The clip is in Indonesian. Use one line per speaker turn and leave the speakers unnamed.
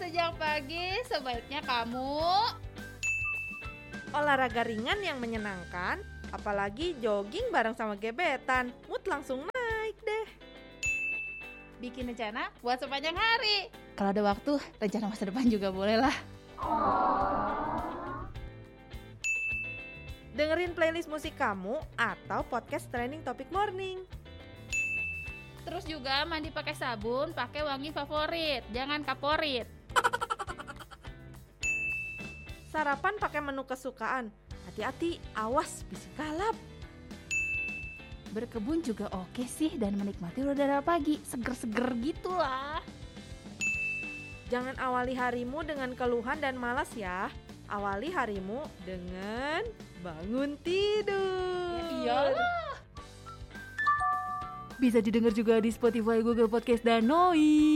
sejak pagi sebaiknya kamu
olahraga ringan yang menyenangkan, apalagi jogging bareng sama gebetan, mood langsung naik deh.
bikin rencana buat sepanjang hari. Kalau ada waktu, rencana masa depan juga boleh lah.
Dengerin playlist musik kamu atau podcast Trending Topic Morning.
Terus juga mandi pakai sabun, pakai wangi favorit, jangan kaporit.
Sarapan pakai menu kesukaan. Hati-hati, awas bisik kalap.
Berkebun juga oke sih dan menikmati udara pagi, seger-seger gitulah.
Jangan awali harimu dengan keluhan dan malas ya. Awali harimu dengan bangun tidur.
Iyalah.
Bisa didengar juga di Spotify, Google Podcast, dan Noi.